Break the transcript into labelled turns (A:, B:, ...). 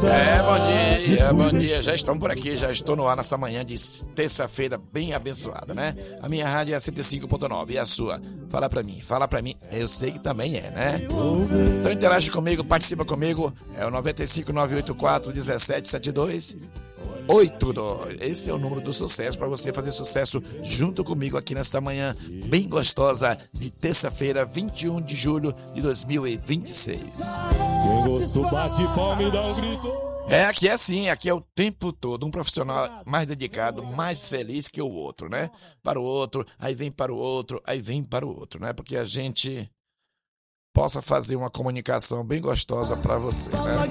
A: Bom dia, já estamos por aqui, já estou no ar nessa manhã de terça-feira bem abençoada, né? A minha rádio é 105.9 e a sua? Fala pra mim, eu sei que também é, né? Então interage comigo, participa comigo, é o 95984177282. Esse é o número do sucesso para você fazer sucesso junto comigo aqui nessa manhã bem gostosa de terça-feira, 21 de julho de 2026.
B: Quem gostou, bate palma e dá um grito.
A: Aqui é assim, aqui é o tempo todo, um profissional mais dedicado, mais feliz que o outro, né? Para o outro, aí vem para o outro, aí vem para o outro, né? Porque a gente possa fazer uma comunicação bem gostosa para você, né?